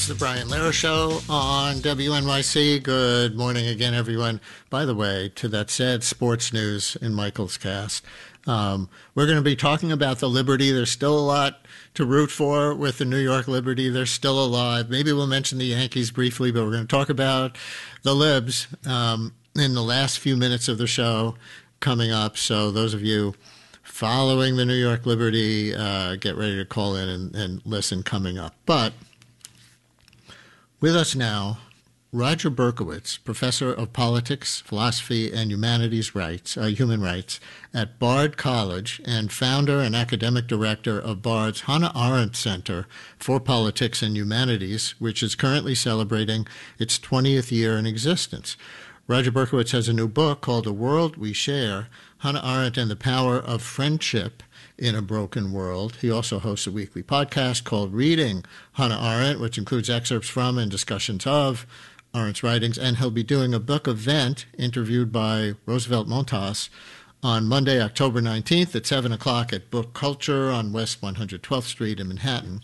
The Brian Lehrer Show on WNYC. Good morning again, everyone. By the way, to that sad sports news in Michael's cast, we're going to be talking about the Liberty. There's still a lot to root for with the New York Liberty. They're still alive. Maybe we'll mention the Yankees briefly, but we're going to talk about the Libs in the last few minutes of the show coming up. So those of you following the New York Liberty, get ready to call in and listen coming up. But with us now, Roger Berkowitz, professor of politics, philosophy, and human rights at Bard College and founder and academic director of Bard's Hannah Arendt Center for Politics and Humanities, which is currently celebrating its 20th year in existence. Roger Berkowitz has a new book called A World We Share, Hannah Arendt and the Power of Friendship in a Broken World. He also hosts a weekly podcast called Reading Hannah Arendt, which includes excerpts from and discussions of Arendt's writings. And he'll be doing a book event interviewed by Roosevelt Montas on Monday, October 19th at 7 o'clock at Book Culture on West 112th Street in Manhattan.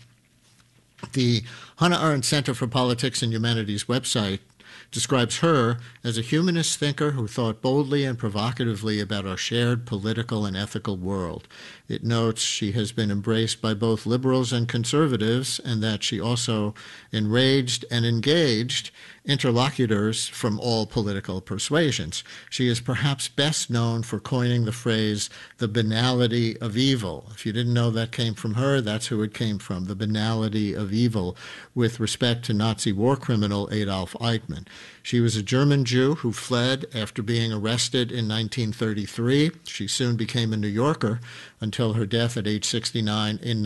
The Hannah Arendt Center for Politics and Humanities website describes her as a humanist thinker who thought boldly and provocatively about our shared political and ethical world. It notes she has been embraced by both liberals and conservatives, and that she also enraged and engaged interlocutors from all political persuasions. She is perhaps best known for coining the phrase, the banality of evil. If you didn't know that came from her, that's who it came from, the banality of evil, with respect to Nazi war criminal Adolf Eichmann. She was a German Jew who fled after being arrested in 1933. She soon became a New Yorker until her death at age 69 in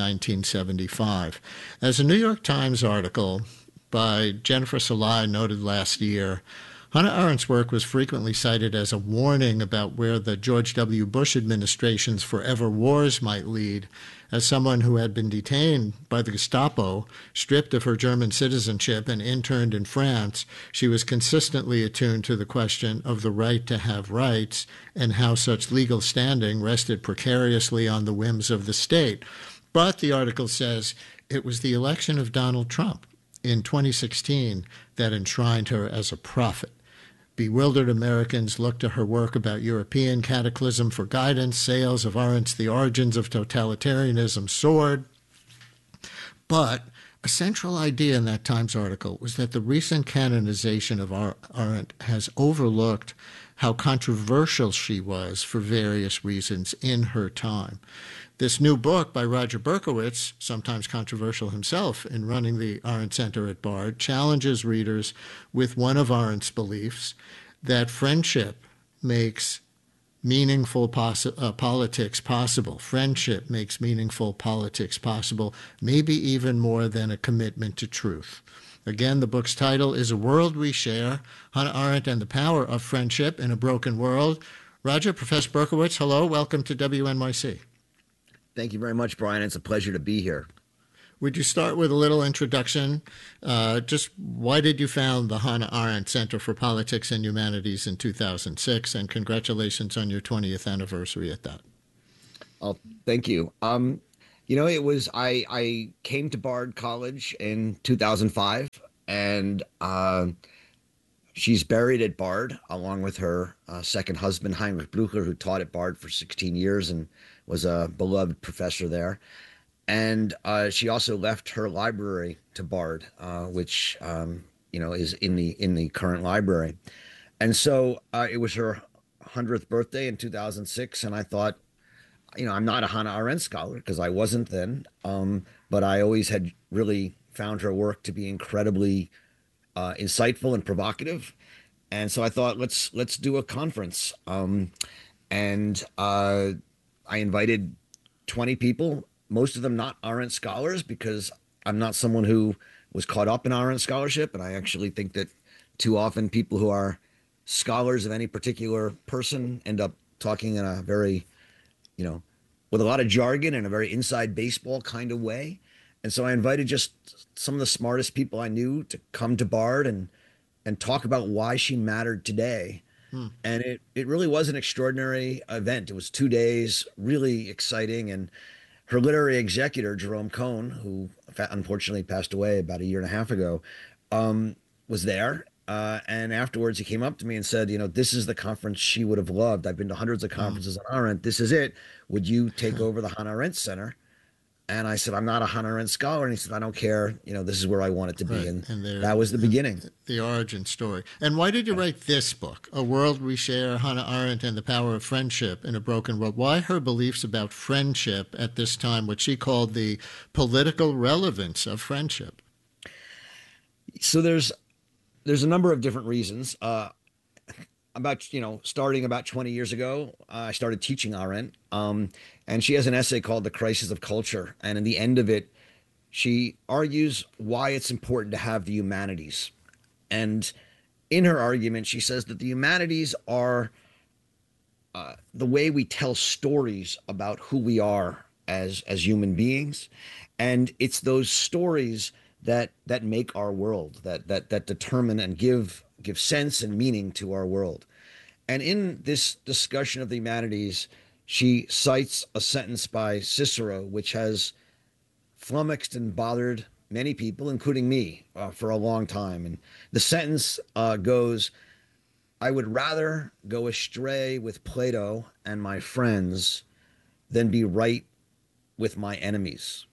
1975. As a New York Times article by Jennifer Szalai noted last year, Hannah Arendt's work was frequently cited as a warning about where the George W. Bush administration's forever wars might lead. As someone who had been detained by the Gestapo, stripped of her German citizenship, and interned in France, she was consistently attuned to the question of the right to have rights and how such legal standing rested precariously on the whims of the state. But, the article says, it was the election of Donald Trump in 2016 that enshrined her as a prophet. Bewildered Americans looked to her work about European cataclysm for guidance. Sales of Arendt's The Origins of Totalitarianism soared. But a central idea in that Times article was that the recent canonization of Arendt has overlooked how controversial she was for various reasons in her time. This new book by Roger Berkowitz, sometimes controversial himself in running the Arendt Center at Bard, challenges readers with one of Arendt's beliefs, that friendship makes meaningful politics possible. Friendship makes meaningful politics possible, maybe even more than a commitment to truth. Again, the book's title is A World We Share, Hannah Arendt and the Power of Friendship in a Broken World. Roger, Professor Berkowitz, hello, welcome to WNYC. Thank you very much, Brian. It's a pleasure to be here. Would you start with a little introduction? Just why did you found the Hannah Arendt Center for Politics and Humanities in 2006? And congratulations on your 20th anniversary at that. Oh, thank you. It was I came to Bard College in 2005, and she's buried at Bard along with her second husband, Heinrich Blücher, who taught at Bard for 16 years and was a beloved professor there. And she also left her library to Bard, which is in the current library. And so it was her 100th birthday in 2006, and I thought, I'm not a Hannah Arendt scholar because I wasn't then, but I always had really found her work to be incredibly insightful and provocative. And so I thought, let's do a conference. And I invited 20 people, most of them not Arendt scholars, because I'm not someone who was caught up in Arendt scholarship. And I actually think that too often people who are scholars of any particular person end up talking in a very, with a lot of jargon and a very inside baseball kind of way. And so I invited just some of the smartest people I knew to come to Bard and talk about why she mattered today. And it really was an extraordinary event. It was 2 days, really exciting. And her literary executor, Jerome Cohn, who unfortunately passed away about a year and a half ago, was there. And afterwards, he came up to me and said, this is the conference she would have loved. I've been to hundreds of Mm. conferences on Arendt. This is it. Would you take over the Hannah Arendt Center? And I said, I'm not a Hannah Arendt scholar. And he said, I don't care. This is where I want it to be. Right, And and that was the beginning. the origin story. And why did you write this book, A World We Share, Hannah Arendt and the Power of Friendship in a Broken World? Why her beliefs about friendship at this time, what she called the political relevance of friendship? So there's a number of different reasons. About starting about 20 years ago, I started teaching Arendt, and she has an essay called "The Crisis of Culture," and in the end of it, she argues why it's important to have the humanities. And in her argument, she says that the humanities are the way we tell stories about who we are as human beings, and it's those stories that make our world, that determine and give sense and meaning to our world. And in this discussion of the humanities, she cites a sentence by Cicero, which has flummoxed and bothered many people, including me, for a long time. And the sentence goes, I would rather go astray with Plato and my friends than be right with my enemies.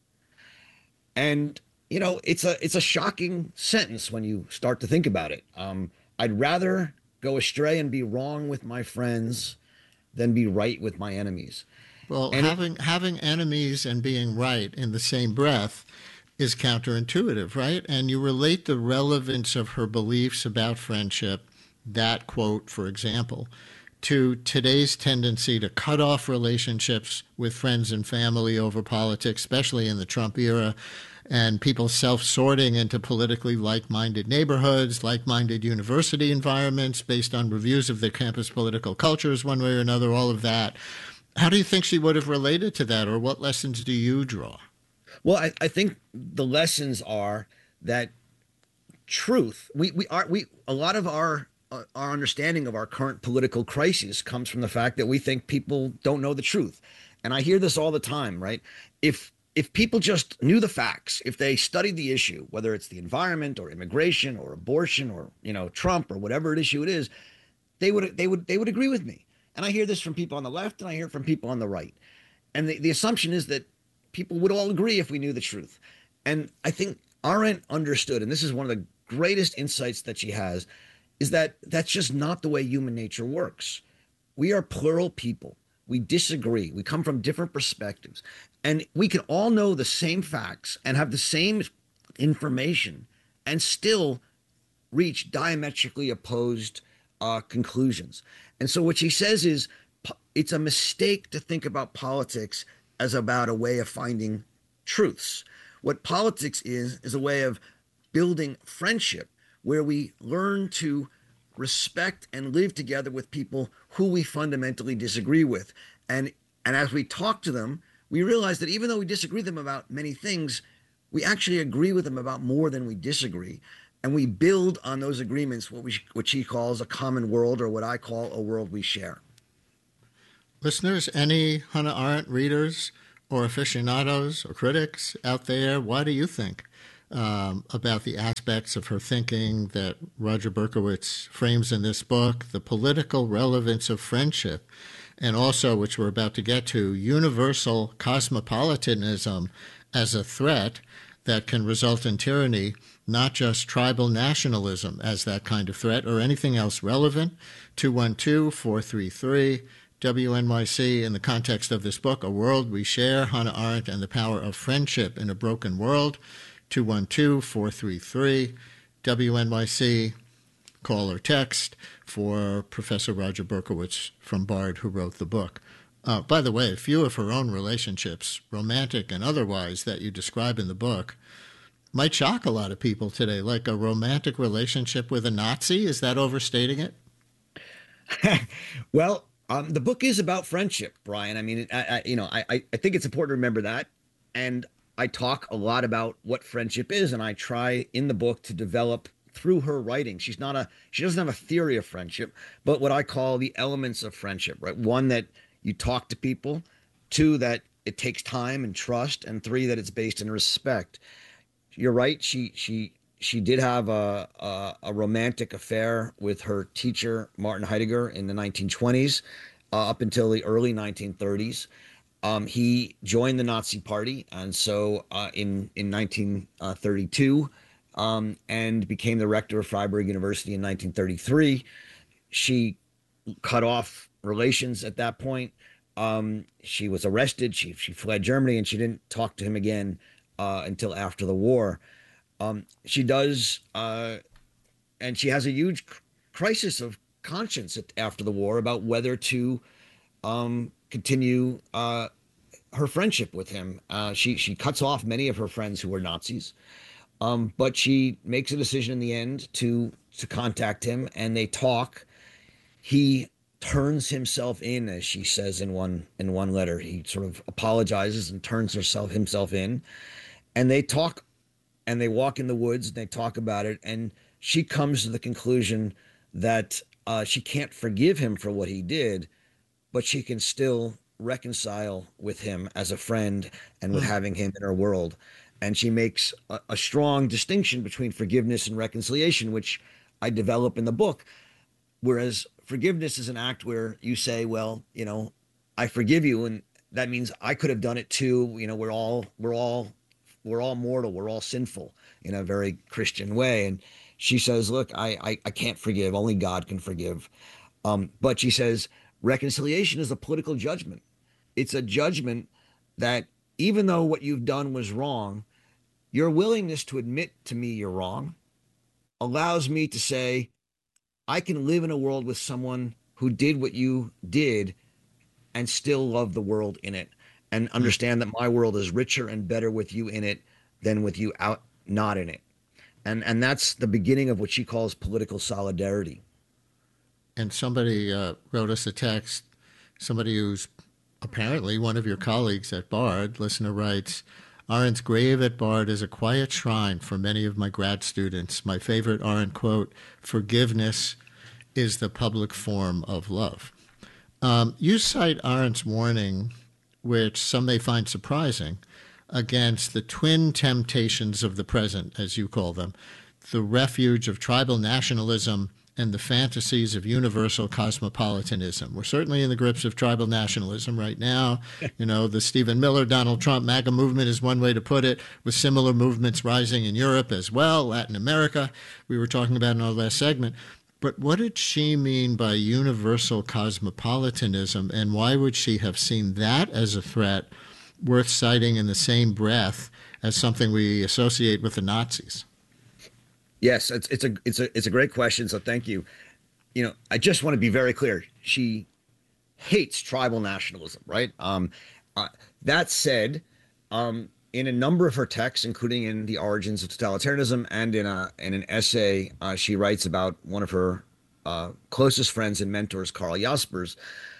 And it's a shocking sentence when you start to think about it. I'd rather go astray and be wrong with my friends than be right with my enemies. Well, And it, having enemies and being right in the same breath is counterintuitive, right? And you relate the relevance of her beliefs about friendship, that quote, for example, to today's tendency to cut off relationships with friends and family over politics, especially in the Trump era, and people self sorting into politically like minded neighborhoods, like minded university environments based on reviews of their campus political cultures, one way or another, all of that. How do you think she would have related to that, or what lessons do you draw? well, I think the lessons are that truth, we a lot of our understanding of our current political crisis comes from the fact that we think people don't know the truth. And I hear this all the time, right? If people just knew the facts, if they studied the issue, whether it's the environment or immigration or abortion or Trump or whatever issue it is, they would agree with me. And I hear this from people on the left, and I hear it from people on the right. And the assumption is that people would all agree if we knew the truth. And I think Arendt understood, and this is one of the greatest insights that she has, is that that's just not the way human nature works. We are plural people. We disagree. We come from different perspectives. And we can all know the same facts and have the same information and still reach diametrically opposed conclusions. And so what she says is it's a mistake to think about politics as about a way of finding truths. What politics is a way of building friendship where we learn to respect and live together with people who we fundamentally disagree with. And as we talk to them, we realize that even though we disagree with them about many things, we actually agree with them about more than we disagree. And we build on those agreements what she calls a common world, or what I call a world we share. Listeners, any Hannah Arendt readers or aficionados or critics out there, why do you think about the aspects of her thinking that Roger Berkowitz frames in this book, the political relevance of friendship, and also, which we're about to get to, universal cosmopolitanism as a threat that can result in tyranny, not just tribal nationalism as that kind of threat, or anything else relevant? 212-433 WNYC, in the context of this book, A World We Share, Hannah Arendt and the Power of Friendship in a Broken World. 212-433 WNYC. Call or text for Professor Roger Berkowitz from Bard, who wrote the book. By the way, a few of her own relationships, romantic and otherwise, that you describe in the book might shock a lot of people today, like a romantic relationship with a Nazi. Is that overstating it? Well, the book is about friendship, Brian. I mean, I think it's important to remember that. And I talk a lot about what friendship is, and I try in the book to develop through her writing. She doesn't have a theory of friendship, but what I call the elements of friendship, right? One, that you talk to people. Two, that it takes time and trust, and three, that it's based in respect. You're right. She did have a romantic affair with her teacher Martin Heidegger in the 1920s, up until the early 1930s. He joined the Nazi Party, and so in 1932, and became the rector of Freiburg University in 1933. She cut off relations at that point. She was arrested. She fled Germany, and she didn't talk to him again until after the war. She does, and she has a huge crisis of conscience after the war about whether to continue her friendship with him. She cuts off many of her friends who were Nazis, but she makes a decision in the end to contact him, and they talk. He turns himself in, as she says in one letter. He sort of apologizes and turns himself in, and they talk, and they walk in the woods, and they talk about it, and she comes to the conclusion that she can't forgive him for what he did, but she can still reconcile with him as a friend and with having him in her world. And she makes a strong distinction between forgiveness and reconciliation, which I develop in the book. Whereas forgiveness is an act where you say, well, I forgive you, and that means I could have done it too. We're all mortal. We're all sinful in a very Christian way. And she says, look, I can't forgive. Only God can forgive. But she says reconciliation is a political judgment. It's a judgment that even though what you've done was wrong, your willingness to admit to me you're wrong allows me to say, I can live in a world with someone who did what you did and still love the world in it, and understand that my world is richer and better with you in it than with you out not in it. And that's the beginning of what she calls political solidarity. And somebody wrote us a text, somebody who's apparently one of your colleagues at Bard. Listener writes, Arendt's grave at Bard is a quiet shrine for many of my grad students. My favorite Arendt quote, forgiveness is the public form of love. You cite Arendt's warning, which some may find surprising, against the twin temptations of the present, as you call them, the refuge of tribal nationalism and the fantasies of universal cosmopolitanism. We're certainly in the grips of tribal nationalism right now. The Stephen Miller, Donald Trump, MAGA movement is one way to put it, with similar movements rising in Europe as well, Latin America, we were talking about in our last segment. But what did she mean by universal cosmopolitanism, and why would she have seen that as a threat worth citing in the same breath as something we associate with the Nazis? Yes, it's a great question. So thank you. I just want to be very clear. She hates tribal nationalism, right? That said, in a number of her texts, including in The Origins of Totalitarianism and in an essay she writes about one of her closest friends and mentors, Karl Jaspers,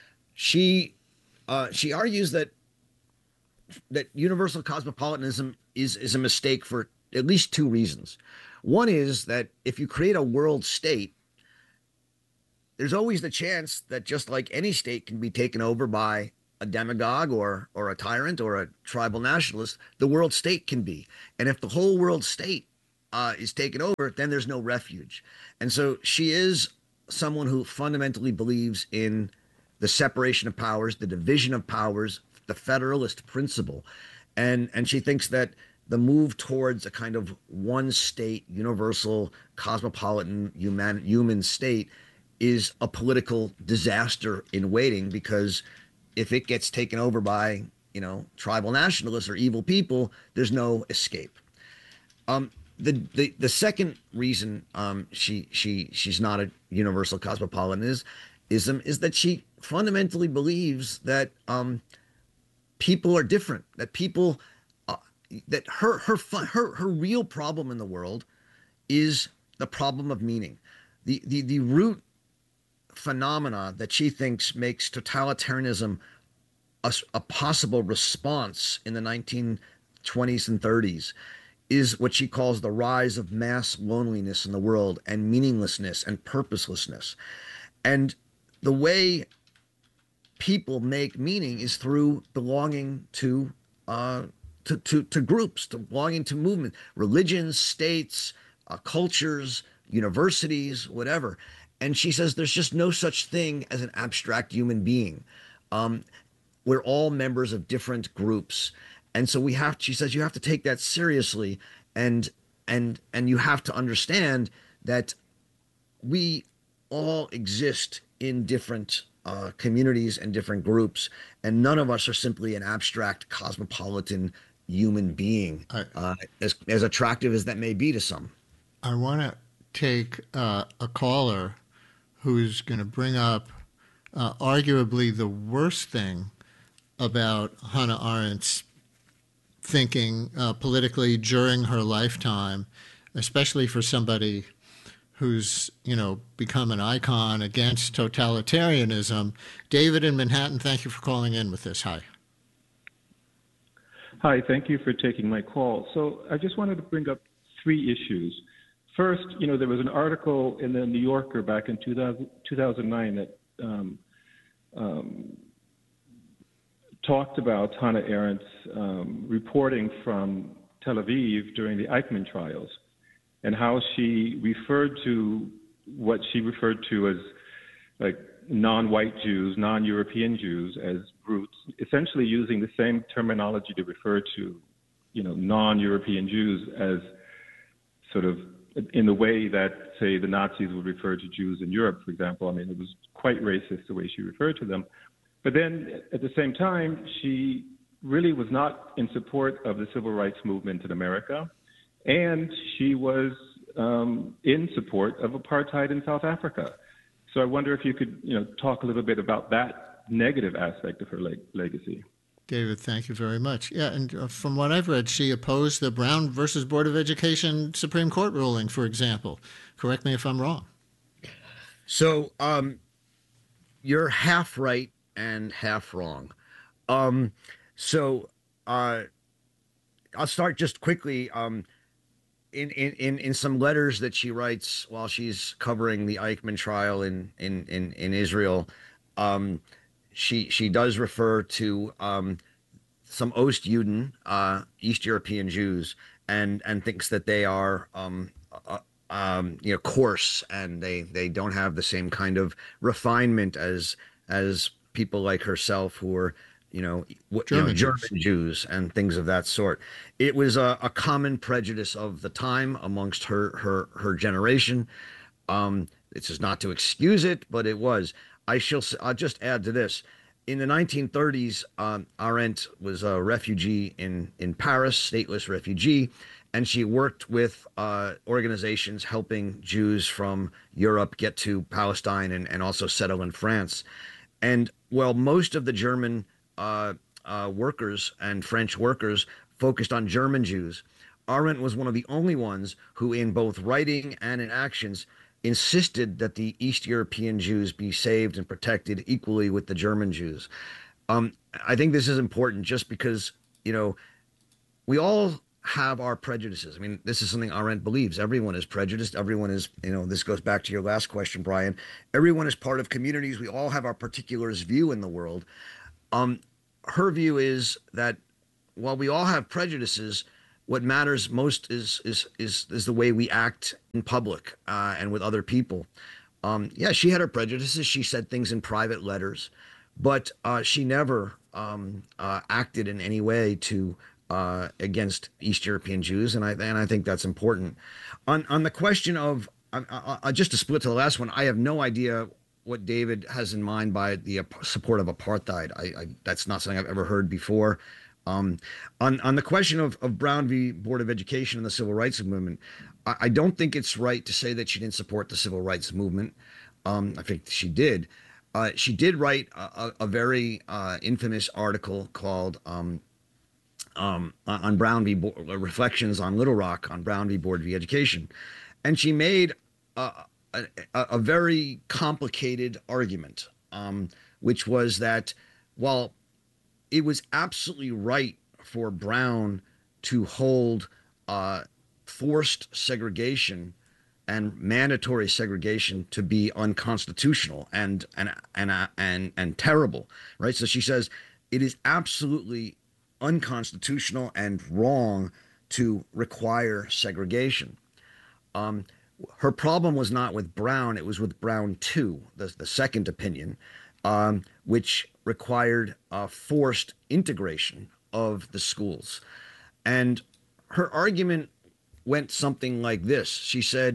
she argues that universal cosmopolitanism is a mistake for at least two reasons. One is that if you create a world state, there's always the chance that just like any state can be taken over by a demagogue or a tyrant or a tribal nationalist, the world state can be. And if the whole world state is taken over, then there's no refuge. And so she is someone who fundamentally believes in the separation of powers, the division of powers, the federalist principle. And she thinks that the move towards a kind of one state, universal, cosmopolitan, human state is a political disaster in waiting, because if it gets taken over by, tribal nationalists or evil people, there's no escape. The second reason she's not a universal cosmopolitanism is that she fundamentally believes that people are different, that people that her real problem in the world is the problem of meaning. The root phenomena that she thinks makes totalitarianism a possible response in the 1920s and 30s is what she calls the rise of mass loneliness in the world, and meaninglessness and purposelessness. And the way people make meaning is through belonging uh, to groups, to belonging to movement, religions, states, cultures, universities, whatever. And she says there's just no such thing as an abstract human being. Um, we're all members of different groups, and so we have. She says you have to take that seriously, and and you have to understand that we all exist in different communities and different groups, and none of us are simply an abstract cosmopolitan human being, I, as attractive as that may be to some. I want to take a caller who's going to bring up arguably the worst thing about Hannah Arendt's thinking politically during her lifetime, especially for somebody who's become an icon against totalitarianism. David in Manhattan, thank you for calling in with this. Hi. Hi, thank you for taking my call. So I just wanted to bring up three issues. First, there was an article in the New Yorker back in 2009 that talked about Hannah Arendt's reporting from Tel Aviv during the Eichmann trials, and how she referred to what she referred to as like non-white Jews, non-European Jews as brutes, essentially using the same terminology to refer to, non-European Jews as sort of in the way that, say, the Nazis would refer to Jews in Europe, for example. I mean, it was quite racist the way she referred to them. But then at the same time, she really was not in support of the civil rights movement in America. And she was in support of apartheid in South Africa. So I wonder if you could, talk a little bit about that negative aspect of her legacy. David, thank you very much. Yeah, and from what I've read, she opposed the Brown versus Board of Education Supreme Court ruling, for example. Correct me if I'm wrong. So you're half right and half wrong. Um, so I'll start just quickly. In some letters that she writes while she's covering the Eichmann trial in Israel, she does refer to some Ostjuden, East European Jews, and thinks that they are coarse, and they don't have the same kind of refinement as people like herself who are German Jews and things of that sort. It was a common prejudice of the time amongst her generation. This is not to excuse it, but it was. I'll just add to this. In the 1930s, Arendt was a refugee in Paris, stateless refugee, and she worked with organizations helping Jews from Europe get to Palestine and also settle in France. And while most of the German workers and French workers focused on German Jews, Arendt was one of the only ones who, in both writing and in actions, insisted that the East European Jews be saved and protected equally with the German Jews. I think this is important just because, we all have our prejudices. I mean, this is something Arendt believes. Everyone is prejudiced. Everyone is, this goes back to your last question, Brian. Everyone is part of communities. We all have our particulars view in the world. Her view is that while we all have prejudices, what matters most is the way we act in public and with other people. Yeah, she had her prejudices. She said things in private letters, but she never acted in any way to against East European Jews, and I think that's important. On the question of just to split to the last one, I have no idea what David has in mind by the support of apartheid. That's not something I've ever heard before. On the question of Brown v. Board of Education and the Civil Rights Movement, I don't think it's right to say that she didn't support the Civil Rights Movement. I think she did. She did write a very infamous article called on Brown v. Reflections on Little Rock on Brown v. Board v. Education, and she made a very complicated argument, which was that while it was absolutely right for Brown to hold forced segregation and mandatory segregation to be unconstitutional and terrible, right? So she says it is absolutely unconstitutional and wrong to require segregation. Um, Her problem was not with Brown; it was with Brown 2, the second opinion, which required forced integration of the schools. And her argument went something like this. She said,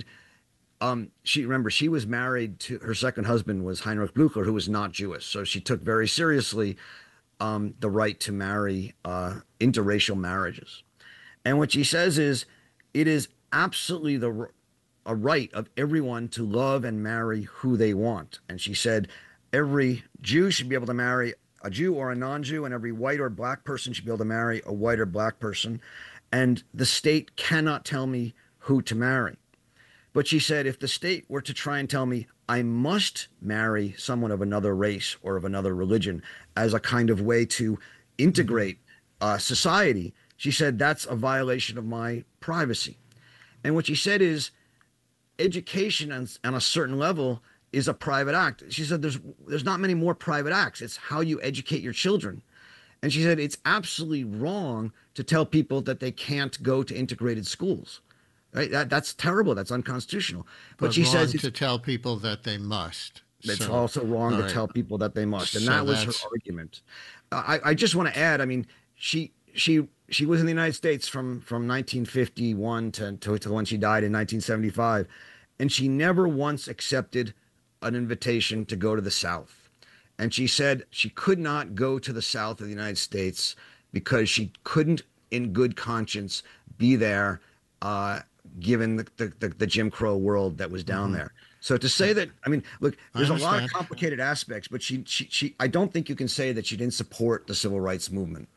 she was married to her second husband was Heinrich Blücher, who was not Jewish. So she took very seriously the right to marry interracial marriages. And what she says is, it is absolutely a right of everyone to love and marry who they want. And she said, every Jew should be able to marry a Jew or a non-Jew, and every white or black person should be able to marry a white or black person. And the state cannot tell me who to marry. But she said, if the state were to try and tell me I must marry someone of another race or of another religion as a kind of way to integrate society, she said that's a violation of my privacy. And what she said is, education on a certain level is a private act. She said there's not many more private acts. It's how you educate your children. And she said it's absolutely wrong to tell people that they can't go to integrated schools. Right? That's terrible. That's unconstitutional. But she says to tell people that they must. It's also wrong to tell people that they must. And that was her argument. I just want to add, I mean, she was in the United States from 1951 to when she died in 1975, and she never once accepted an invitation to go to the South. And she said she could not go to the South of the United States because she couldn't, in good conscience, be there, given the Jim Crow world that was down there. So to say that, I mean, look, there's a lot of complicated aspects, but I don't think you can say that she didn't support the civil rights movement.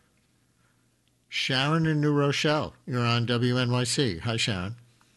Sharon in New Rochelle, you're on WNYC. Hi, Sharon.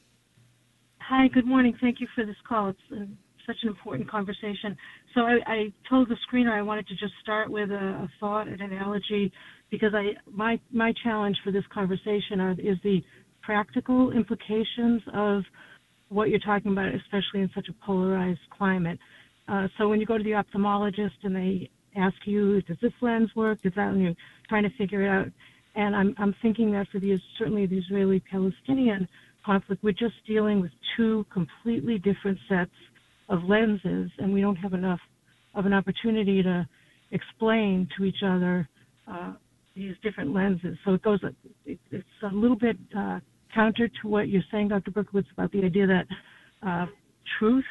Hi, good morning. Thank you for this call. It's such an important conversation. So I told the screener I wanted to just start with a thought, an analogy, because my challenge for this conversation is the practical implications of what you're talking about, especially in such a polarized climate. So when you go to the ophthalmologist and they ask you, does this lens work? Does that, and you're trying to figure it out. And I'm thinking that for certainly the Israeli-Palestinian conflict, we're just dealing with two completely different sets of lenses, and we don't have enough of an opportunity to explain to each other these different lenses. So it's a little bit counter to what you're saying, Dr. Berkowitz, about the idea that truth,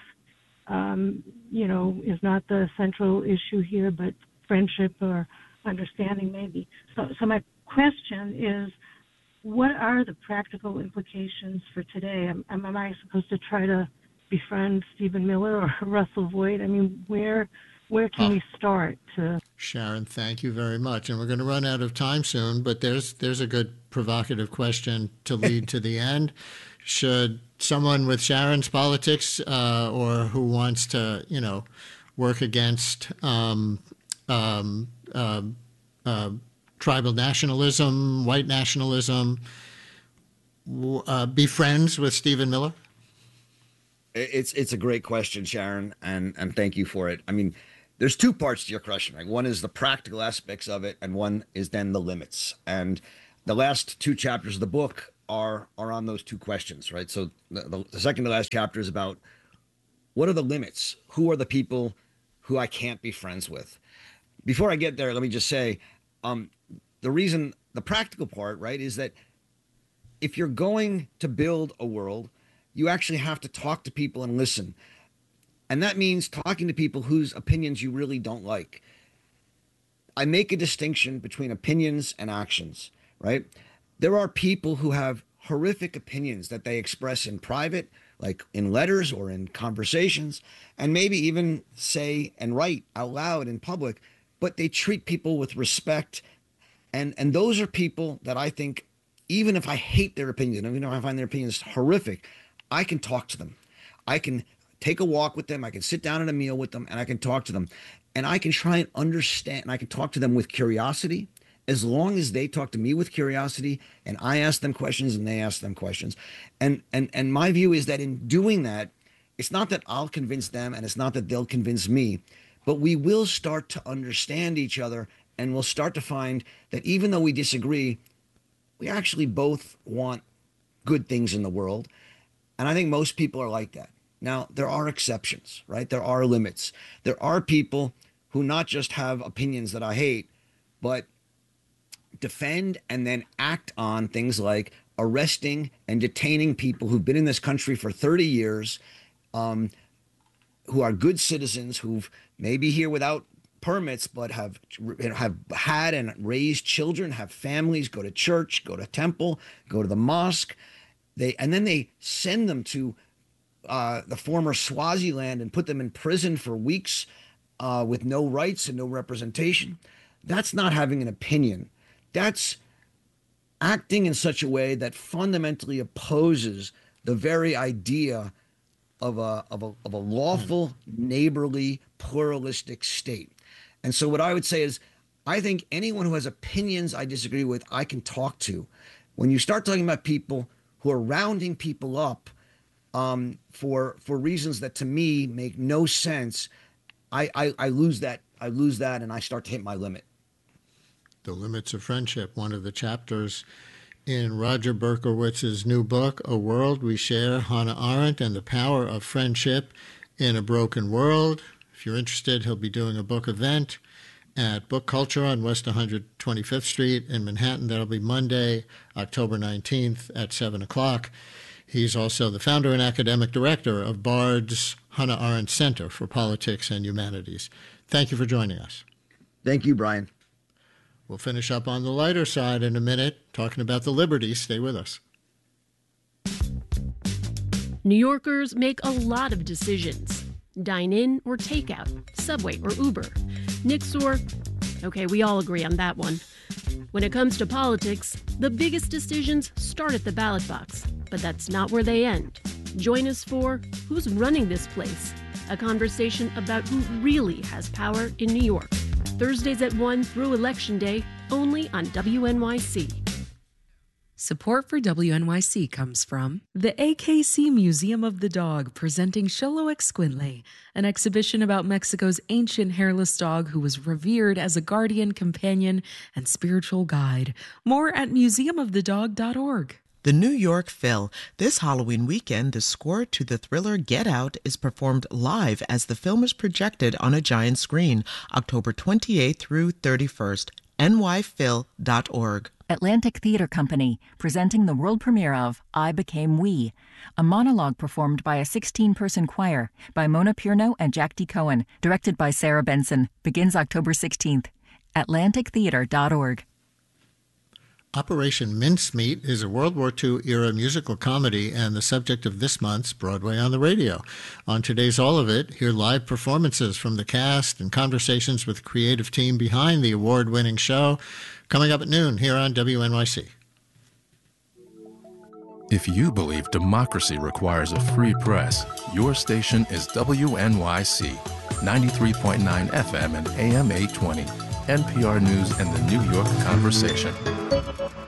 is not the central issue here, but friendship or understanding maybe. So my question is, what are the practical implications for today? Am I supposed to try to befriend Stephen Miller or Russell Voigt? I mean, where can we start to? Sharon, thank you very much. And we're going to run out of time soon, but there's a good provocative question to lead to the end. Should someone with Sharon's politics or who wants to, work against tribal nationalism, white nationalism, be friends with Stephen Miller? It's a great question, Sharon, and thank you for it. I mean, there's two parts to your question, right? One is the practical aspects of it, and one is then the limits. And the last two chapters of the book are on those two questions, right? So the second to last chapter is about what are the limits? Who are the people who I can't be friends with? Before I get there, let me just say, the practical part, right, is that if you're going to build a world, you actually have to talk to people and listen. And that means talking to people whose opinions you really don't like. I make a distinction between opinions and actions, right? There are people who have horrific opinions that they express in private, like in letters or in conversations, and maybe even say and write out loud in public, but they treat people with respect. And those are people that I think, even if I hate their opinion, even if I find their opinions horrific, I can talk to them. I can take a walk with them. I can sit down at a meal with them, and I can talk to them. And I can try and understand, and I can talk to them with curiosity, as long as they talk to me with curiosity and I ask them questions and they ask them questions. And my view is that in doing that, it's not that I'll convince them and it's not that they'll convince me, but we will start to understand each other, and we'll start to find that even though we disagree, we actually both want good things in the world. And I think most people are like that. Now, there are exceptions, right? There are limits. There are people who not just have opinions that I hate, but defend and then act on things like arresting and detaining people who've been in this country for 30 years, who are good citizens, who've maybe here without permits, but have had and raised children, have families, go to church, go to temple, go to the mosque. And then they send them to the former Swaziland and put them in prison for weeks with no rights and no representation. That's not having an opinion. That's acting in such a way that fundamentally opposes the very idea of a lawful, neighborly, pluralistic state. And so what I would say is, I think anyone who has opinions I disagree with, I can talk to. When you start talking about people who are rounding people up for reasons that to me make no sense, I lose that. And I start to hit my limit. The Limits of Friendship, one of the chapters in Roger Berkowitz's new book, A World We Share, Hannah Arendt and the Power of Friendship in a Broken World. If you're interested, he'll be doing a book event at Book Culture on West 125th Street in Manhattan. That'll be Monday, October 19th at 7 o'clock. He's also the founder and academic director of Bard's Hannah Arendt Center for Politics and Humanities. Thank you for joining us. Thank you, Brian. We'll finish up on the lighter side in a minute, talking about the liberties. Stay with us. New Yorkers make a lot of decisions. Dine in or take out, Subway or Uber, Nix or... Okay, we all agree on that one. When it comes to politics, the biggest decisions start at the ballot box, but that's not where they end. Join us for Who's Running This Place? A conversation about who really has power in New York. Thursdays at 1 through Election Day, only on WNYC. Support for WNYC comes from the AKC Museum of the Dog, presenting Xoloitzcuintle, an exhibition about Mexico's ancient hairless dog who was revered as a guardian, companion, and spiritual guide. More at museumofthedog.org. The New York Phil. This Halloween weekend, the score to the thriller Get Out is performed live as the film is projected on a giant screen, October 28th through 31st. nyphil.org. Atlantic Theater Company, presenting the world premiere of I Became We, a monologue performed by a 16-person choir by Mona Pierno and Jack D. Cohen, directed by Sarah Benson, begins October 16th. atlantictheater.org. Operation Mincemeat is a World War II-era musical comedy and the subject of this month's Broadway on the Radio. On today's All of It, hear live performances from the cast and conversations with the creative team behind the award-winning show, coming up at noon here on WNYC. If you believe democracy requires a free press, your station is WNYC, 93.9 FM and AM 820. NPR News and the New York Conversation.